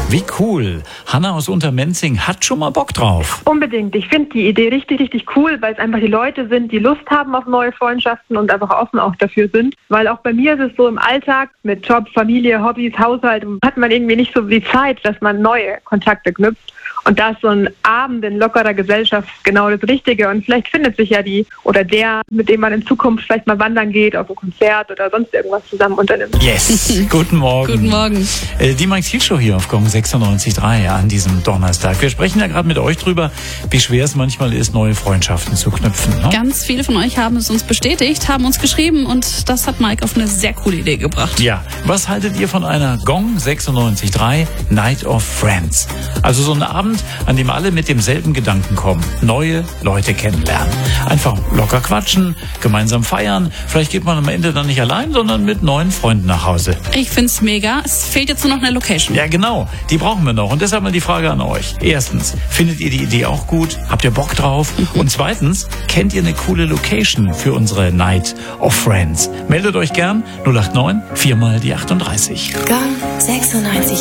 Wie cool. Hanna aus Untermenzing hat schon mal Bock drauf. Unbedingt. Ich finde die Idee richtig, richtig cool, weil es einfach die Leute sind, die Lust haben auf neue Freundschaften und einfach offen auch dafür sind. Weil auch bei mir ist es so, im Alltag mit Job, Familie, Hobbys, Haushalt hat man irgendwie nicht so die Zeit, dass man neue Kontakte knüpft. Und da ist so ein Abend in lockerer Gesellschaft genau das Richtige. Und vielleicht findet sich ja die oder der, mit dem man in Zukunft vielleicht mal wandern geht, auf ein Konzert oder sonst irgendwas zusammen unternimmt. Yes, guten Morgen. Guten Morgen. Die Mike Thiel Show hier auf Gong 96.3 an diesem Donnerstag. Wir sprechen ja gerade mit euch drüber, wie schwer es manchmal ist, neue Freundschaften zu knüpfen. Ne? Ganz viele von euch haben es uns bestätigt, haben uns geschrieben und das hat Mike auf eine sehr coole Idee gebracht. Ja, was haltet ihr von einer Gong 96.3 Night of Friends? Also so ein Abend, an dem alle mit demselben Gedanken kommen. Neue Leute kennenlernen. Einfach locker quatschen, gemeinsam feiern. Vielleicht geht man am Ende dann nicht allein, sondern mit neuen Freunden nach Hause. Ich find's mega. Es fehlt jetzt nur noch eine Location. Ja, genau. Die brauchen wir noch. Und deshalb mal die Frage an euch. Erstens, findet ihr die Idee auch gut? Habt ihr Bock drauf? Und zweitens, kennt ihr eine coole Location für unsere Night of Friends? Meldet euch gern 089 4 mal die 38. Gong 96.